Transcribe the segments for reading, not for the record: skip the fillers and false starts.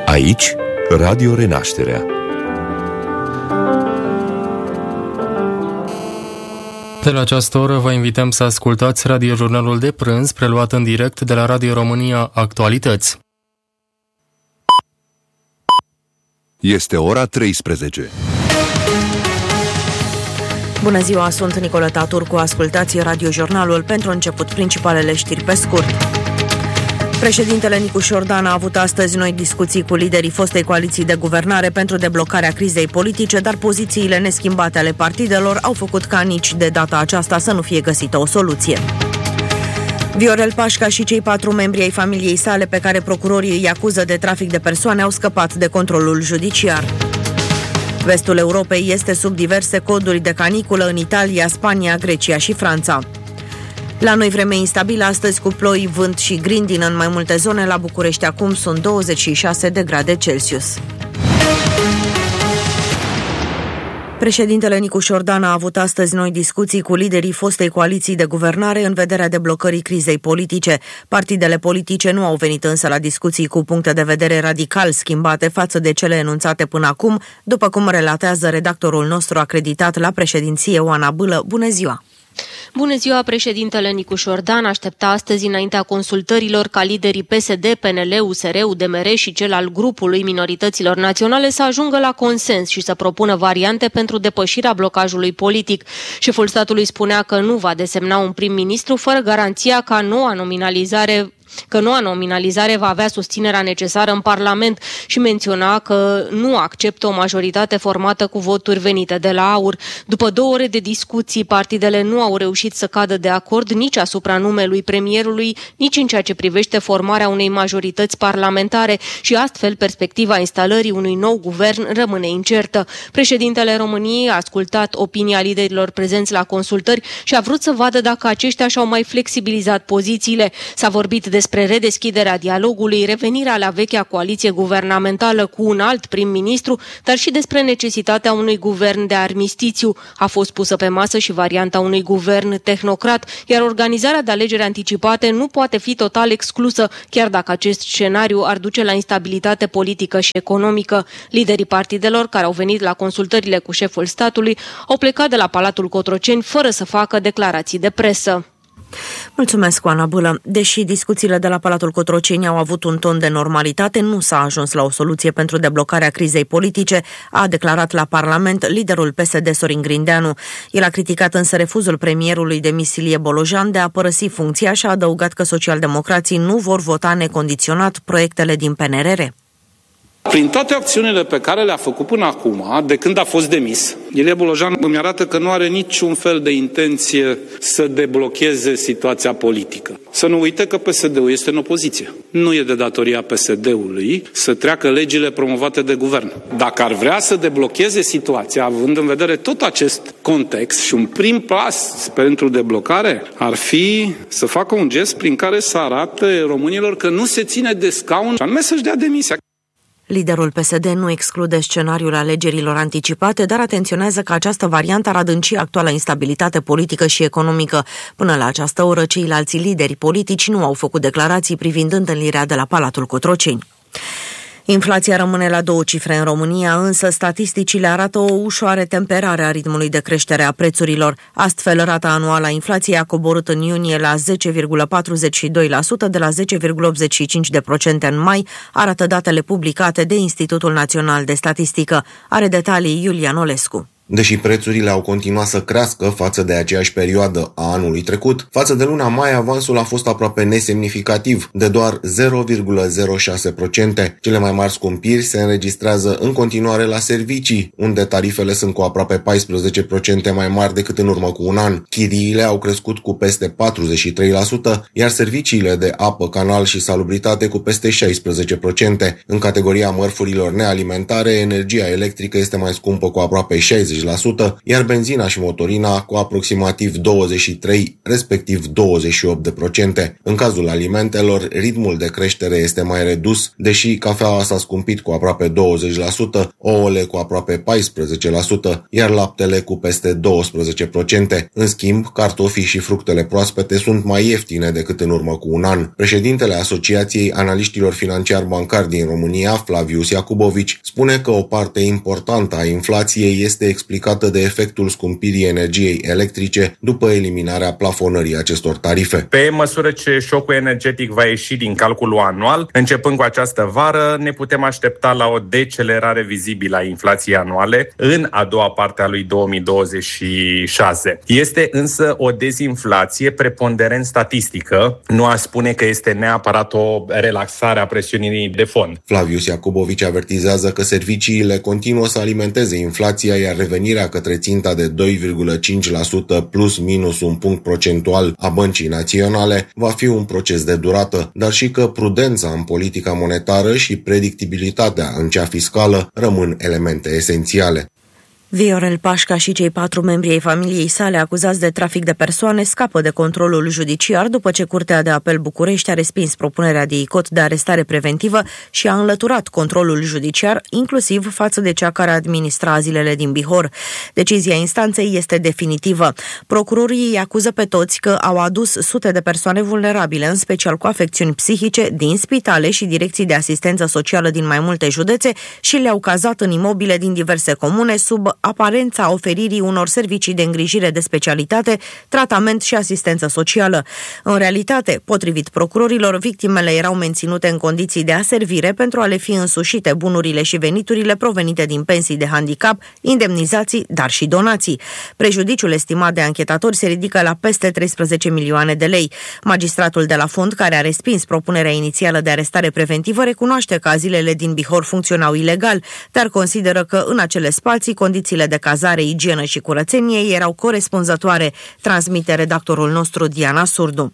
Aici, Radio Renașterea. De la această oră vă invităm să ascultați radiojurnalul de prânz, preluat în direct de la Radio România Actualități. Este ora 13. Bună ziua, sunt Nicoleta Turcu, ascultați radiojurnalul. Pentru început, principalele știri pe scurt. Președintele Nicu Șordan a avut astăzi noi discuții cu liderii fostei coaliții de guvernare pentru deblocarea crizei politice, dar pozițiile neschimbate ale partidelor au făcut ca nici de data aceasta să nu fie găsită o soluție. Viorel Pașca și cei 4 membri ai familiei sale pe care procurorii îi acuză de trafic de persoane au scăpat de controlul judiciar. Vestul Europei este sub diverse coduri de caniculă în Italia, Spania, Grecia și Franța. La noi vreme instabilă astăzi cu ploi, vânt și grindină în mai multe zone. La București acum sunt 26 de grade Celsius. Președintele Nicu Șordan a avut astăzi noi discuții cu liderii fostei coaliții de guvernare în vederea deblocării crizei politice. Partidele politice nu au venit însă la discuții cu puncte de vedere radical schimbate față de cele enunțate până acum, după cum relatează redactorul nostru acreditat la președinție, Oana Bâlă. Bună ziua! Bună ziua! Președintele Nicu Șordan aștepta astăzi înaintea consultărilor ca liderii PSD, PNL, USR, UDMR și cel al grupului minorităților naționale să ajungă la consens și să propună variante pentru depășirea blocajului politic. Șeful statului spunea că nu va desemna un prim-ministru fără garanția că noua nominalizare va avea susținerea necesară în Parlament și menționa că nu acceptă o majoritate formată cu voturi venite de la AUR. După 2 ore de discuții, partidele nu au reușit să cadă de acord nici asupra numelui premierului, nici în ceea ce privește formarea unei majorități parlamentare și astfel perspectiva instalării unui nou guvern rămâne incertă. Președintele României a ascultat opinia liderilor prezenți la consultări și a vrut să vadă dacă aceștia și-au mai flexibilizat pozițiile. S-a vorbit despre redeschiderea dialogului, revenirea la vechea coaliție guvernamentală cu un alt prim-ministru, dar și despre necesitatea unui guvern de armistițiu. A fost pusă pe masă și varianta unui guvern tehnocrat, iar organizarea de alegeri anticipate nu poate fi total exclusă, chiar dacă acest scenariu ar duce la instabilitate politică și economică. Liderii partidelor care au venit la consultările cu șeful statului au plecat de la Palatul Cotroceni fără să facă declarații de presă. Mulțumesc, Oana Bâlă. Deși discuțiile de la Palatul Cotroceni au avut un ton de normalitate, nu s-a ajuns la o soluție pentru deblocarea crizei politice, a declarat la Parlament liderul PSD Sorin Grindeanu. El a criticat însă refuzul premierului demis Ilie Bolojan de a părăsi funcția și a adăugat că socialdemocrații nu vor vota necondiționat proiectele din PNRR. Prin toate acțiunile pe care le-a făcut până acum, de când a fost demis, Ilie Bolojan îmi arată că nu are niciun fel de intenție să deblocheze situația politică. Să nu uite că PSD-ul este în opoziție. Nu e de datoria PSD-ului să treacă legile promovate de guvern. Dacă ar vrea să deblocheze situația, având în vedere tot acest context și un prim pas pentru deblocare, ar fi să facă un gest prin care să arate românilor că nu se ține de scaun, și anume să-și dea demisia. Liderul PSD nu exclude scenariul alegerilor anticipate, dar atenționează că această variantă ar adânci actuala instabilitate politică și economică. Până la această oră, ceilalți lideri politici nu au făcut declarații privind întâlnirea de la Palatul Cotroceni. Inflația rămâne la 2 cifre în România, însă statisticile arată o ușoară temperare a ritmului de creștere a prețurilor. Astfel, rata anuală a inflației a coborât în iunie la 10,42% de la 10,85% în mai, arată datele publicate de Institutul Național de Statistică. Are detalii Iulian Olescu. Deși prețurile au continuat să crească față de aceeași perioadă a anului trecut, față de luna mai avansul a fost aproape nesemnificativ, de doar 0,06%. Cele mai mari scumpiri se înregistrează în continuare la servicii, unde tarifele sunt cu aproape 14% mai mari decât în urmă cu un an. Chiriile au crescut cu peste 43%, iar serviciile de apă, canal și salubritate cu peste 16%. În categoria mărfurilor nealimentare, energia electrică este mai scumpă cu aproape 60%, 30%, iar benzina și motorina cu aproximativ 23%, respectiv 28%. În cazul alimentelor, ritmul de creștere este mai redus, deși cafeaua s-a scumpit cu aproape 20%, ouăle cu aproape 14%, iar laptele cu peste 12%. În schimb, cartofii și fructele proaspete sunt mai ieftine decât în urmă cu un an. Președintele Asociației Analiștilor Financiar-Bancari din România, Flavius Iacubovici, spune că o parte importantă a inflației este explicată de efectul scumpirii energiei electrice după eliminarea plafonării acestor tarife. Pe măsură ce șocul energetic va ieși din calculul anual, începând cu această vară, ne putem aștepta la o decelerare vizibilă a inflației anuale în a doua parte a lui 2026. Este însă o dezinflație preponderent statistică, nu aș spune că este neapărat o relaxare a presiunii de fond. Flavius Iacubovici avertizează că serviciile continuă să alimenteze inflația, iar revenirea către ținta de 2,5% plus minus un punct procentual a Băncii Naționale va fi un proces de durată, dar și că prudența în politica monetară și predictibilitatea în cea fiscală rămân elemente esențiale. Viorel Pașca și cei 4 membri ai familiei sale acuzați de trafic de persoane scapă de controlul judiciar după ce Curtea de Apel București a respins propunerea de ICOT de arestare preventivă și a înlăturat controlul judiciar, inclusiv față de cea care administra azilele din Bihor. Decizia instanței este definitivă. Procurorii îi acuză pe toți că au adus sute de persoane vulnerabile, în special cu afecțiuni psihice, din spitale și direcții de asistență socială din mai multe județe și le-au cazat în imobile din diverse comune sub aparența oferirii unor servicii de îngrijire de specialitate, tratament și asistență socială. În realitate, potrivit procurorilor, victimele erau menținute în condiții de aservire pentru a le fi însușite bunurile și veniturile provenite din pensii de handicap, indemnizații, dar și donații. Prejudiciul estimat de anchetatori se ridică la peste 13 milioane de lei. Magistratul de la fond, care a respins propunerea inițială de arestare preventivă, recunoaște că azilele din Bihor funcționau ilegal, dar consideră că în acele spații condițiile de cazare, igienă și curățenie erau corespunzătoare, transmite redactorul nostru Diana Surdu.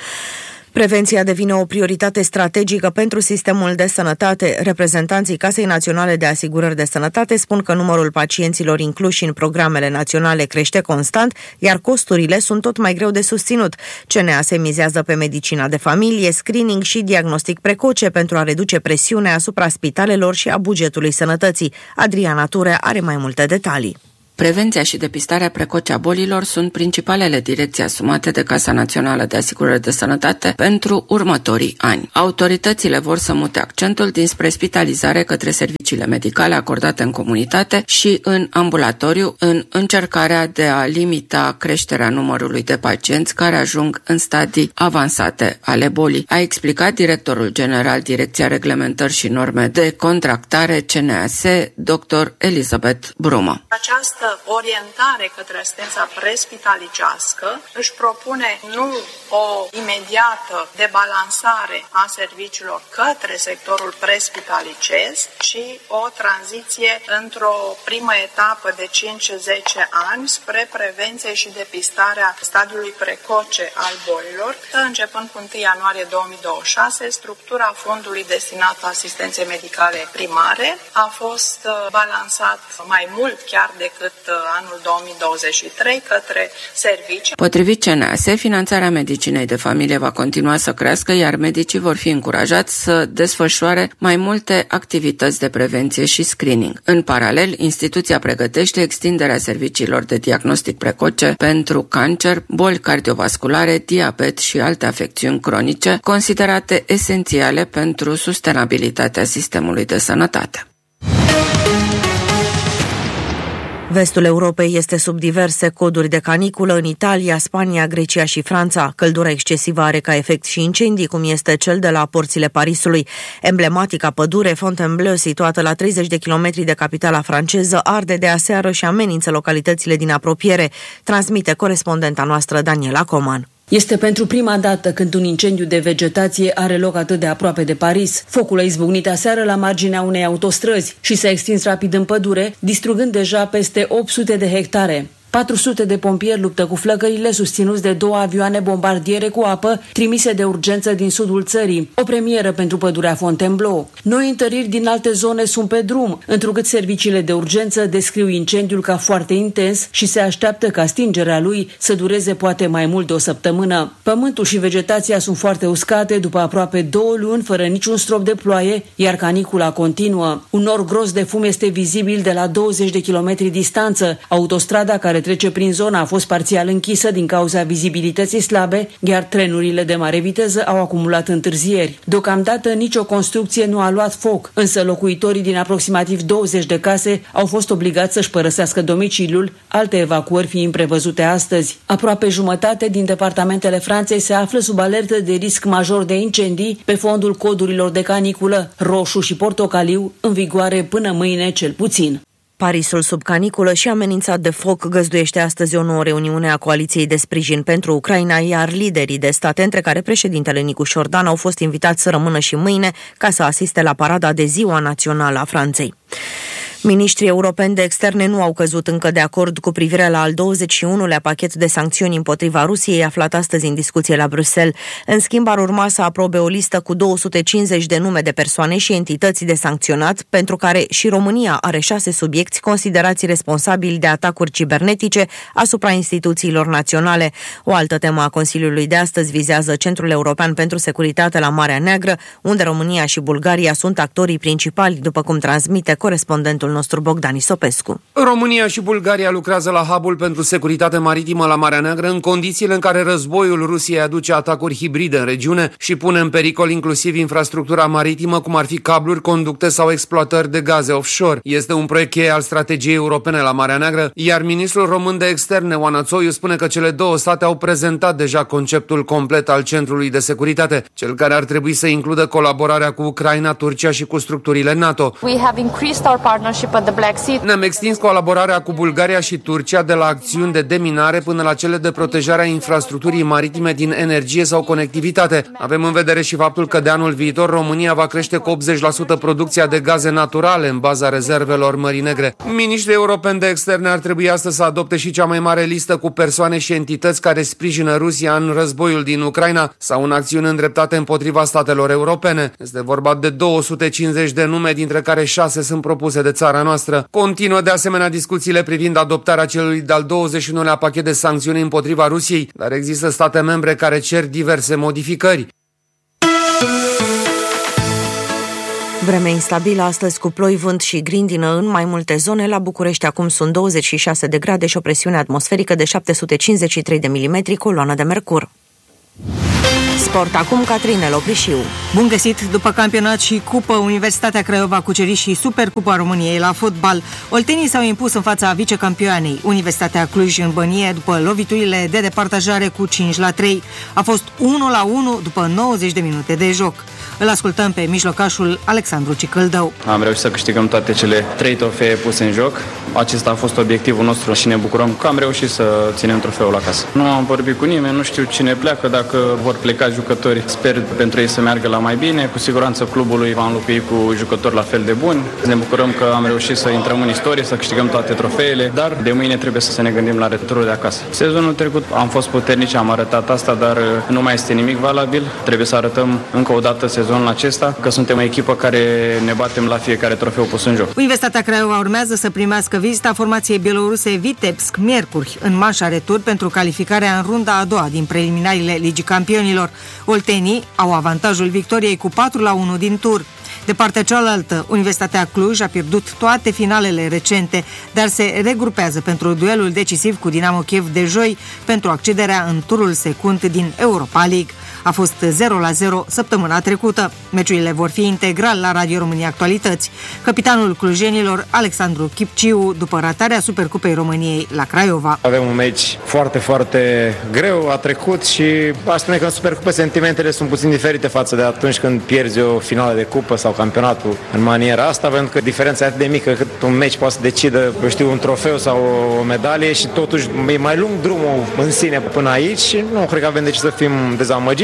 Prevenția devine o prioritate strategică pentru sistemul de sănătate. Reprezentanții Casei Naționale de Asigurări de Sănătate spun că numărul pacienților incluși în programele naționale crește constant, iar costurile sunt tot mai greu de susținut. CNAS mizează pe medicina de familie, screening și diagnostic precoce pentru a reduce presiunea asupra spitalelor și a bugetului sănătății. Adriana Turea are mai multe detalii. Prevenția și depistarea precoce a bolilor sunt principalele direcții asumate de Casa Națională de Asigurări de Sănătate pentru următorii ani. Autoritățile vor să mute accentul dinspre spitalizare către serviciile medicale acordate în comunitate și în ambulatoriu, în încercarea de a limita creșterea numărului de pacienți care ajung în stadii avansate ale bolii, a explicat directorul general Direcția Reglementări și Norme de Contractare CNAS, dr. Elizabeth Brumă. Această orientare către asistența prespitalicească își propune nu o imediată debalansare a serviciilor către sectorul prespitalicez, ci o tranziție într-o primă etapă de 5-10 ani spre prevenție și depistarea stadiului precoce al bolilor. Începând cu 1 ianuarie 2026, structura fondului destinat asistenței medicale primare a fost balansat mai mult chiar decât anul 2023 către servicii. Potrivit CNAS, finanțarea medicinei de familie va continua să crească, iar medicii vor fi încurajați să desfășoare mai multe activități de prevenție și screening. În paralel, instituția pregătește extinderea serviciilor de diagnostic precoce pentru cancer, boli cardiovasculare, diabet și alte afecțiuni cronice, considerate esențiale pentru sustenabilitatea sistemului de sănătate. Vestul Europei este sub diverse coduri de caniculă în Italia, Spania, Grecia și Franța. Căldura excesivă are ca efect și incendii, cum este cel de la porțile Parisului. Emblematica pădure Fontainebleau, situată la 30 de kilometri de capitala franceză, arde de aseară și amenință localitățile din apropiere, transmite corespondenta noastră Daniela Coman. Este pentru prima dată când un incendiu de vegetație are loc atât de aproape de Paris. Focul a izbucnit aseară la marginea unei autostrăzi și s-a extins rapid în pădure, distrugând deja peste 800 de hectare. 400 de pompieri luptă cu flăcările, susținuți de 2 avioane bombardiere cu apă trimise de urgență din sudul țării. O premieră pentru pădurea Fontainebleau. Noi întăriri din alte zone sunt pe drum, întrucât serviciile de urgență descriu incendiul ca foarte intens și se așteaptă ca stingerea lui să dureze poate mai mult de o săptămână. Pământul și vegetația sunt foarte uscate după aproape 2 luni fără niciun strop de ploaie, iar canicula continuă. Un nor gros de fum este vizibil de la 20 de kilometri distanță. Autostrada care trece prin zona a fost parțial închisă din cauza vizibilității slabe, iar trenurile de mare viteză au acumulat întârzieri. Deocamdată nicio construcție nu a luat foc, însă locuitorii din aproximativ 20 de case au fost obligați să-și părăsească domiciliul, alte evacuări fiind prevăzute astăzi. Aproape jumătate din departamentele Franței se află sub alertă de risc major de incendii pe fondul codurilor de caniculă roșu și portocaliu, în vigoare până mâine cel puțin. Parisul sub caniculă și amenințat de foc găzduiește astăzi o nouă reuniune a Coaliției de Sprijin pentru Ucraina, iar liderii de state, între care președintele Nicu Șordan, au fost invitați să rămână și mâine ca să asiste la parada de Ziua Națională a Franței. Ministrii europeni de externe nu au căzut încă de acord cu privire la al 21-lea pachet de sancțiuni împotriva Rusiei, aflat astăzi în discuție la Bruxelles. În schimb, ar urma să aprobe o listă cu 250 de nume de persoane și entități de sancționat, pentru care și România are 6 subiecti considerați responsabili de atacuri cibernetice asupra instituțiilor naționale. O altă temă a Consiliului de astăzi vizează Centrul European pentru Securitate la Marea Neagră, unde România și Bulgaria sunt actorii principali, după cum transmite corespondentul nostru Bogdan Isopescu. România și Bulgaria lucrează la hub-ul pentru securitate maritimă la Marea Neagră în condițiile în care războiul Rusiei aduce atacuri hibride în regiune și pune în pericol inclusiv infrastructura maritimă, cum ar fi cabluri, conducte sau exploatări de gaze offshore. Este un proiect cheie al strategiei europene la Marea Neagră, iar ministrul român de externe, Oana Țoiu, spune că cele 2 state au prezentat deja conceptul complet al centrului de securitate, cel care ar trebui să includă colaborarea cu Ucraina, Turcia și cu structurile NATO. Ne-am extins colaborarea cu Bulgaria și Turcia de la acțiuni de deminare până la cele de protejare a infrastructurii maritime din energie sau conectivitate. Avem în vedere și faptul că de anul viitor România va crește cu 80% producția de gaze naturale în baza rezervelor Mării Negre. Ministrii europeni de externe ar trebui astăzi să adopte și cea mai mare listă cu persoane și entități care sprijină Rusia în războiul din Ucraina sau în acțiuni îndreptate împotriva statelor europene. Este vorba de 250 de nume, dintre care 6 sunt propuse de țara noastră. Continuă de asemenea discuțiile privind adoptarea celui de-al 21-lea pachet de sancțiuni împotriva Rusiei, dar există state membre care cer diverse modificări. Vreme instabilă astăzi cu ploi, vânt și grindină în mai multe zone. La București acum sunt 26 de grade și o presiune atmosferică de 753 de milimetri, coloană de mercur. Sport acum, Catrinel Oprișiu. Bun găsit! După campionat și cupă, Universitatea Craiova a cucerit și Supercupa României la fotbal. Oltenii s-au impus în fața vicecampioanei, Universitatea Cluj, în bănie, după loviturile de departajare cu 5-3. A fost 1-1 după 90 de minute de joc. Îl ascultăm pe mijlocașul Alexandru Cicâldău. Am reușit să câștigăm toate cele 3 trofee puse în joc. Acesta a fost obiectivul nostru și ne bucurăm că am reușit să ținem trofeul acasă. Nu am vorbit cu nimeni, nu știu cine pleacă, dacă vor pleca jucători. Sper pentru ei să meargă la mai bine. Cu siguranță clubului va înlocui cu jucători la fel de buni. Ne bucurăm că am reușit să intrăm în istorie, să câștigăm toate trofeele, dar de mâine trebuie să ne gândim la returul de acasă. Sezonul trecut am fost puternici, am arătat asta, dar nu mai este nimic valabil. Trebuie să arătăm încă o dată sezonul acesta că suntem o echipă care ne batem la fiecare trofeu pus în joc. Universitatea Craiova urmează să primească vizita formației bieloruse Vitebsk miercuri în manșa retur pentru calificarea în runda a doua din preliminariile Ligii Campionilor. Oltenii au avantajul victoriei cu 4-1 din tur. De partea cealaltă, Universitatea Cluj a pierdut toate finalele recente, dar se regrupează pentru duelul decisiv cu Dinamo Kiev de joi pentru accederea în turul secund din Europa League. A fost 0-0 săptămâna trecută. Meciurile vor fi integral la Radio România Actualități. Capitanul clujenilor, Alexandru Chipciu, după ratarea Supercupei României la Craiova. Avem un meci foarte, foarte greu, a trecut și aș spune că în Supercupă sentimentele sunt puțin diferite față de atunci când pierzi o finală de cupă sau campionatul în maniera asta, pentru că diferența e atât de mică cât un meci poate să decidă, un trofeu sau o medalie și totuși e mai lung drumul în sine până aici și nu cred că avem de ce să fim dezamăgiți.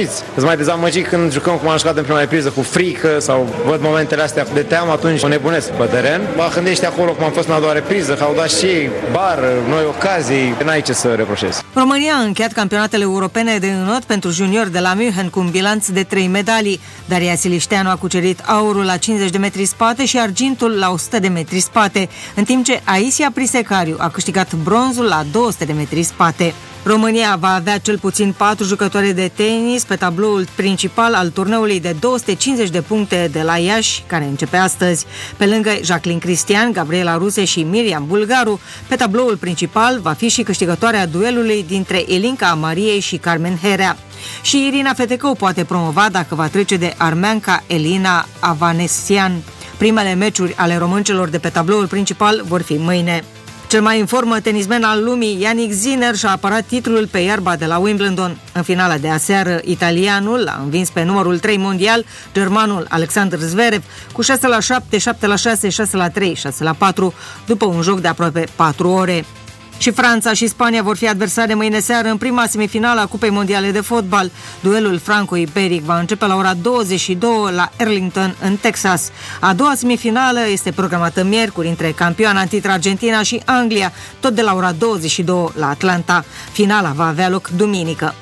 dezamăgiți. Sunt mai dezamăgit când jucăm cum am jucat în prima repriză, cu frică sau văd momentele astea de teamă, atunci o nebunesc pe teren. Mă gândești acolo cum am fost în a doua repriză, că au dat și ei bar, noi ocazii, n-ai ce să reproșezi. România a încheiat campionatele europene de înot pentru juniori de la München cu un bilanț de 3 medalii. Daria Silișteanu a cucerit aurul la 50 de metri spate și argintul la 100 de metri spate, în timp ce Aisia Prisecariu a câștigat bronzul la 200 de metri spate. România va avea cel puțin 4 jucători de tenis pe tabloul principal al turneului de 250 de puncte de la Iași, care începe astăzi. Pe lângă Jacqueline Cristian, Gabriela Ruse și Miriam Bulgaru, pe tabloul principal va fi și câștigătoarea duelului dintre Elinca Mariei și Carmen Herea. Și Irina Fetecău poate promova dacă va trece de armeanca Elina Avanesian. Primele meciuri ale româncelor de pe tabloul principal vor fi mâine. Cel mai în formă tenismen al lumii, Jannik Sinner, și-a apărat titlul pe iarba de la Wimbledon. În finala de aseară, italianul a învins pe numărul 3 mondial, germanul Alexander Zverev, cu 6-7, 7-6, 6-3, 6-4, după un joc de aproape 4 ore. Și Franța și Spania vor fi adversare mâine seară în prima semifinală a Cupei Mondiale de Fotbal. Duelul franco-iberic va începe la ora 22 la Arlington, în Texas. A doua semifinală este programată miercuri între campioana în titlu Argentina și Anglia, tot de la ora 22 la Atlanta. Finala va avea loc duminică.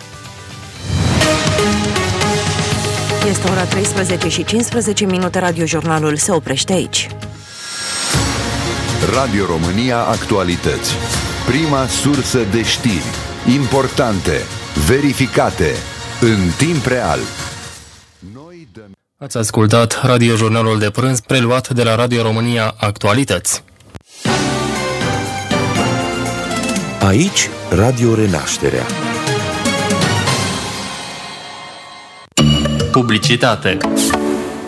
Este ora 13 și 15 minute, radiojurnalul se oprește aici. Radio România Actualități. Prima sursă de știri importante, verificate, în timp real. Ați ascultat radiojurnalul de prânz preluat de la Radio România Actualități. Aici, Radio Renașterea. Publicitate.